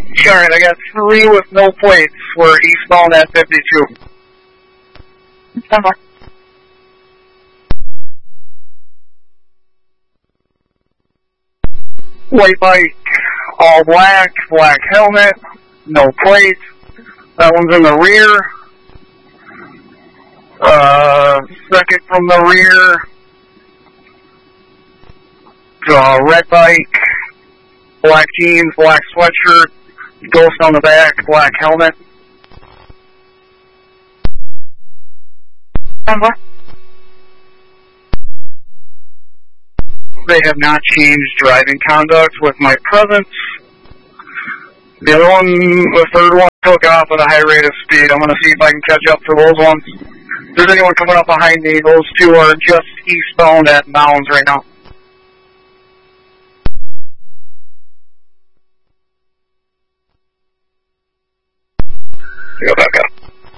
Alright, I got 3 with no plates. We're eastbound at 52. Stand by. White bike, all black, black helmet, no plates. That one's in the rear. Second from the rear. Red bike, black jeans, black sweatshirt, ghost on the back, black helmet. Stand by. They have not changed driving conduct with my presence. The other one, the third one, took off at a high rate of speed. I'm going to see if I can catch up to those ones. If there's anyone coming up behind me, those 2 are just eastbound at Mounds right now. Go back up.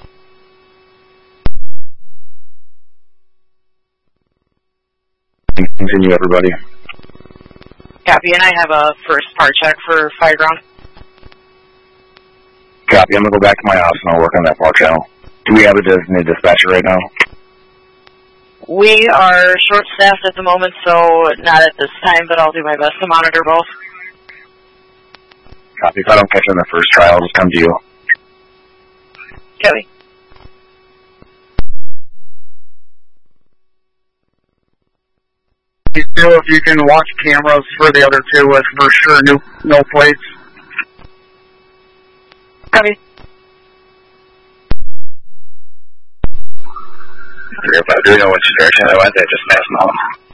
Continue, everybody. Copy, and I have a first part check for Fireground. Copy, I'm going to go back to my office and I'll work on that part channel. Do we have a designated dispatcher right now? We are short-staffed at the moment, so not at this time, but I'll do my best to monitor both. Copy, if I don't catch it in the first try, I'll just come to you. Copy. If you can watch cameras for the other 2 with for sure no plates. Copy. If I do know which direction I went, I just passed them off.